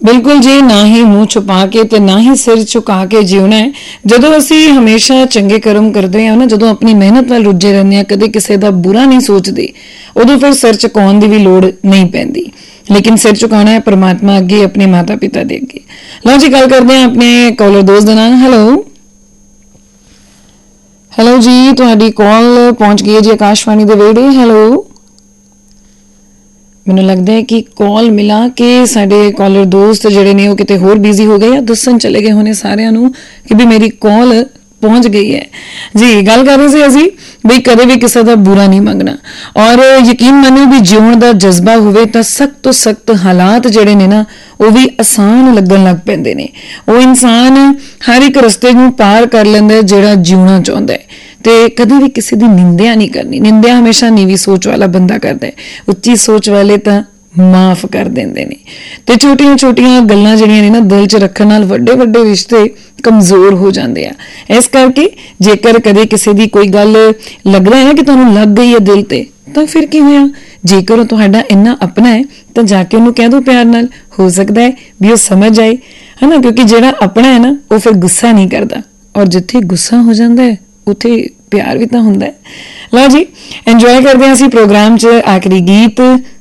ਬਿਲਕੁਲ ਜੀ, ਨਾ ਹੀ ਮੂੰਹ ਛੁਪਾ ਕੇ ਤੇ ਨਾ ਹੀ ਸਿਰ ਝੁਕਾ ਕੇ ਜਿਉਣਾ ਹੈ। ਜਦੋਂ ਅਸੀਂ ਹਮੇਸ਼ਾ ਚੰਗੇ ਕਰਮ ਕਰਦੇ ਹਾਂ ਨਾ, ਜਦੋਂ ਆਪਣੀ ਮਿਹਨਤ ਵੱਲ ਰੁੱਝੇ ਰਹਿੰਦੇ ਹਾਂ, ਕਦੇ ਕਿਸੇ ਦਾ ਬੁਰਾ ਨਹੀਂ ਸੋਚਦੇ, ਉਦੋਂ ਫਿਰ ਸਿਰ ਝੁਕਾਉਣ ਦੀ ਵੀ ਲੋੜ ਨਹੀਂ ਪੈਂਦੀ। ਲੇਕਿਨ ਸਿਰ ਝੁਕਾਉਣਾ ਹੈ ਪਰਮਾਤਮਾ ਅੱਗੇ, ਆਪਣੇ ਮਾਤਾ ਪਿਤਾ ਦੇ ਅੱਗੇ। ਲਓ ਜੀ, ਗੱਲ ਕਰਦੇ ਹਾਂ ਆਪਣੇ ਕਾਲਰ ਦੋਸਤ ਦੇ ਨਾਲ। ਹੈਲੋ ਹੈਲੋ ਜੀ, ਤੁਹਾਡੀ ਕਾਲ ਪਹੁੰਚ ਗਈ ਹੈ ਜੀ ਆਕਾਸ਼ਵਾਣੀ ਦੇ ਵਿਹੜੇ। ਹੈਲੋ, ਮੈਨੂੰ ਲੱਗਦਾ ਹੈ ਕਿ ਕਾਲ ਮਿਲਾ ਕੇ ਸਾਡੇ ਕਾਲਰ ਦੋਸਤ ਜਿਹੜੇ ਨੇ ਉਹ ਕਿਤੇ ਹੋਰ ਬਿਜ਼ੀ ਹੋ ਗਏ ਜਾਂ ਦੱਸਣ ਚਲੇ ਗਏ ਹੋਣੇ ਸਾਰਿਆਂ ਨੂੰ ਕਿ ਵੀ ਮੇਰੀ ਕਾਲ ਪਹੁੰਚ ਗਈ ਹੈ ਜੀ। ਗੱਲ ਕਰ ਰਹੇ ਸੀ ਅਸੀਂ ਵੀ ਕਦੇ ਵੀ ਕਿਸੇ ਦਾ ਬੁਰਾ ਨਹੀਂ ਮੰਗਣਾ, ਔਰ ਯਕੀਨ ਮੰਨੋ ਵੀ ਜਿਉਣ ਦਾ ਜਜ਼ਬਾ ਹੋਵੇ ਤਾਂ ਸਖਤ ਤੋਂ ਸਖਤ ਹਾਲਾਤ ਜਿਹੜੇ ਨੇ ਨਾ ਉਹ ਵੀ ਆਸਾਨ ਲੱਗਣ ਲੱਗ ਪੈਂਦੇ ਨੇ। ਉਹ ਇਨਸਾਨ ਹਰ ਇੱਕ ਰਸਤੇ ਨੂੰ ਪਾਰ ਕਰ ਲੈਂਦਾ ਜਿਹੜਾ ਜਿਉਣਾ ਚਾਹੁੰਦਾ ਹੈ, ਤੇ ਕਦੇ ਵੀ ਕਿਸੇ ਦੀ ਨਿੰਦਿਆ ਨਹੀਂ ਕਰਨੀ। ਨਿੰਦਿਆ ਹਮੇਸ਼ਾ ਨੀਵੀਂ ਸੋਚ ਵਾਲਾ ਬੰਦਾ ਕਰਦਾ ਹੈ, ਉੱਚੀ ਸੋਚ ਵਾਲੇ ਤਾਂ ਮਾਫ ਕਰ ਦਿੰਦੇ ਨੇ। ਤੇ ਛੋਟੀਆਂ ਛੋਟੀਆਂ ਗੱਲਾਂ ਜਿਹੜੀਆਂ ਨੇ ਨਾ ਦਿਲ 'ਚ ਰੱਖਣ ਨਾਲ ਵੱਡੇ ਵੱਡੇ ਰਿਸ਼ਤੇ ਕਮਜ਼ੋਰ ਹੋ ਜਾਂਦੇ ਆ। ਇਸ ਕਰਕੇ ਜੇਕਰ ਕਦੇ ਕਿਸੇ ਦੀ ਕੋਈ ਗੱਲ ਲੱਗਦਾ ਹੈ ਨਾ ਕਿ ਤੁਹਾਨੂੰ ਲੱਗ ਗਈ ਹੈ ਦਿਲ ਤੇ, ਤਾਂ ਫਿਰ ਕੀ ਹੋਇਆ, ਜੇਕਰ ਉਹ ਤੁਹਾਡਾ ਇੰਨਾ ਆਪਣਾ ਹੈ ਤਾਂ ਜਾ ਕੇ ਉਹਨੂੰ ਕਹਿ ਦਿਓ ਪਿਆਰ ਨਾਲ। ਹੋ ਸਕਦਾ ਹੈ ਵੀ ਉਹ ਸਮਝ ਆਏ, ਹੈ ਨਾ, ਕਿਉਂਕਿ ਜਿਹੜਾ ਆਪਣਾ ਹੈ ਨਾ ਉਹ ਫਿਰ ਗੁੱਸਾ ਨਹੀਂ ਕਰਦਾ, ਔਰ ਜਿੱਥੇ ਗੁੱਸਾ ਹੋ ਜਾਂਦਾ ਹੈ ਉੱਥੇ ਪਿਆਰ ਵੀ ਤਾਂ ਹੁੰਦਾ ਹੈ। ਲਓ ਜੀ, ਇੰਜੋਏ ਕਰਦੇ ਹਾਂ ਅਸੀਂ ਪ੍ਰੋਗਰਾਮ 'ਚ ਆਖਰੀ ਗੀਤ